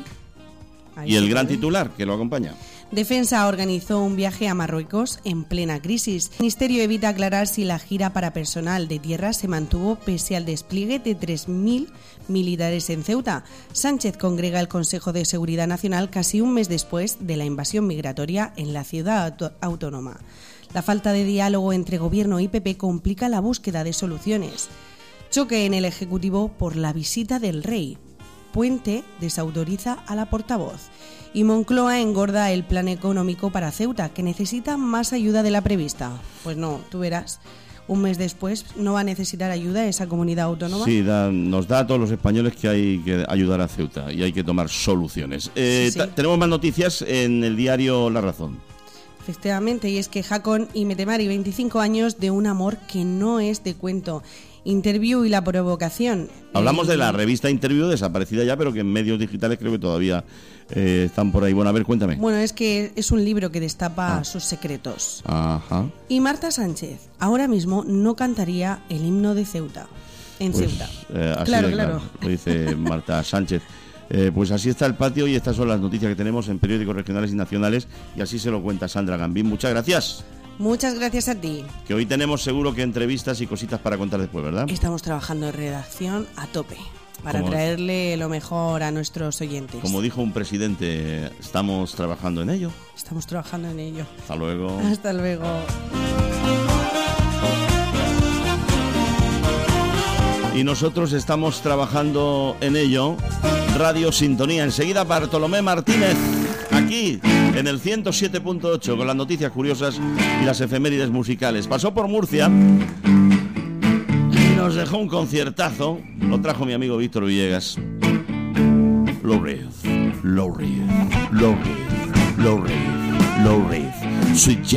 Speaker 22: Y el gran titular que lo acompaña.
Speaker 6: Defensa organizó un viaje a Marruecos en plena crisis. El Ministerio evita aclarar si la gira para personal de tierra se mantuvo pese al despliegue de 3.000 militares en Ceuta. Sánchez congrega el Consejo de Seguridad Nacional casi un mes después de la invasión migratoria en la ciudad autónoma. La falta de diálogo entre Gobierno y PP complica la búsqueda de soluciones. Choque en el Ejecutivo por la visita del Rey. Puente desautoriza a la portavoz. Y Moncloa engorda el plan económico para Ceuta, que necesita más ayuda de la prevista. Pues no, tú verás. Un mes después, ¿no va a necesitar ayuda esa comunidad autónoma?
Speaker 22: Sí, nos da a todos los españoles que hay que ayudar a Ceuta y hay que tomar soluciones. Sí. Tenemos más noticias en el diario La Razón.
Speaker 6: Efectivamente, y es que Jacón y Metemari, 25 años de un amor que no es de cuento. Interview y la provocación.
Speaker 22: Hablamos de la revista Interview, desaparecida ya, pero que en medios digitales creo que todavía están por ahí. Bueno, a ver, cuéntame.
Speaker 6: Bueno, es que es un libro que destapa sus secretos.
Speaker 22: Ajá.
Speaker 6: Y Marta Sánchez, ahora mismo no cantaría el himno de Ceuta. En
Speaker 22: pues,
Speaker 6: Ceuta.
Speaker 22: Claro. Lo dice Marta Sánchez. Pues así está el patio y estas son las noticias que tenemos en periódicos regionales y nacionales. Y así se lo cuenta Sandra Gambín. Muchas gracias.
Speaker 6: Muchas gracias a ti.
Speaker 22: Que hoy tenemos seguro que entrevistas y cositas para contar después, ¿verdad?
Speaker 6: Estamos trabajando en redacción a tope para traerle lo mejor a nuestros oyentes.
Speaker 22: Como dijo un presidente, estamos trabajando en ello.
Speaker 6: Estamos trabajando en ello.
Speaker 22: Hasta luego.
Speaker 6: Hasta luego.
Speaker 22: Y nosotros estamos trabajando en ello. Radio Sintonía. Enseguida Bartolomé Martínez. Aquí, en el 107.8, con las noticias curiosas y las efemérides musicales. Pasó por Murcia y nos dejó un conciertazo. Lo trajo mi amigo Víctor Villegas. Low Reef, Low Reef, Low Reef, Low Reef, Low Reef, Sweet Jazz.